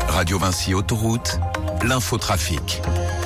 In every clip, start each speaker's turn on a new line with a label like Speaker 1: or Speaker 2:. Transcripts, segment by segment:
Speaker 1: Radio Vinci Autoroute, l'infotrafic.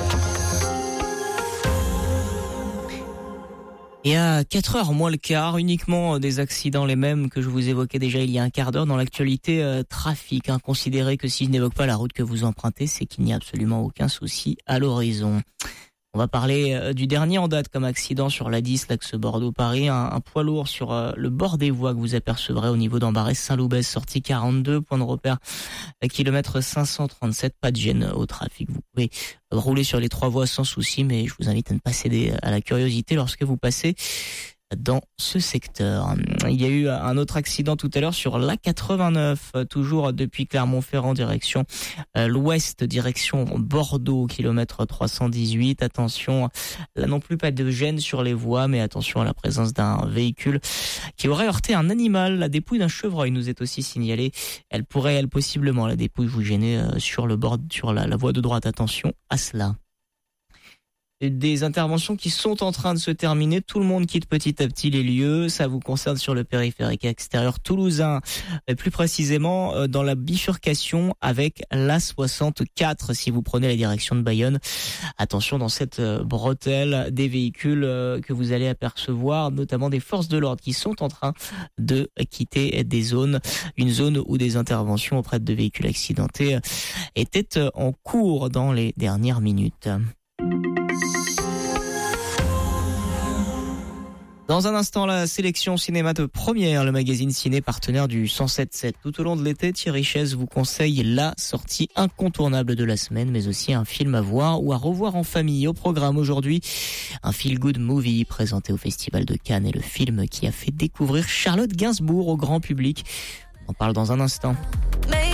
Speaker 2: Et à 4h moins le quart, uniquement des accidents les mêmes que je vous évoquais déjà il y a un quart d'heure dans l'actualité trafic. Considérez que si je n'évoque pas la route que vous empruntez, c'est qu'il n'y a absolument aucun souci à l'horizon. On va parler du dernier en date comme accident sur l'A10, l'axe Bordeaux-Paris. Un poids lourd sur le bord des voies que vous apercevrez au niveau d'Ambarès-Saint-Loubès, sortie 42, point de repère, kilomètre 537, pas de gêne au trafic. Vous pouvez rouler sur les 3 voies sans souci, mais je vous invite à ne pas céder à la curiosité lorsque vous passez dans ce secteur. Il y a eu un autre accident tout à l'heure sur l'A89, toujours depuis Clermont-Ferrand, direction l'ouest, direction Bordeaux, kilomètre 318. Attention, là non plus pas de gêne sur les voies, mais attention à la présence d'un véhicule qui aurait heurté un animal. La dépouille d'un chevreuil nous est aussi signalée. Elle pourrait, possiblement, la dépouille vous gêner sur le bord, sur la voie de droite. Attention à cela. Des interventions qui sont en train de se terminer. Tout le monde quitte petit à petit les lieux. Ça vous concerne sur le périphérique extérieur toulousain, plus précisément dans la bifurcation avec l'A64. Si vous prenez la direction de Bayonne, attention dans cette bretelle, des véhicules que vous allez apercevoir, notamment des forces de l'ordre qui sont en train de quitter des zones, une zone où des interventions auprès de véhicules accidentés étaient en cours dans les dernières minutes. Dans un instant, la sélection cinéma de Première, le magazine ciné partenaire du 107.7. Tout au long de l'été, Thierry Chaise vous conseille la sortie incontournable de la semaine, mais aussi un film à voir ou à revoir en famille. Au programme aujourd'hui, un feel-good movie présenté au Festival de Cannes et le film qui a fait découvrir Charlotte Gainsbourg au grand public. On en parle dans un instant.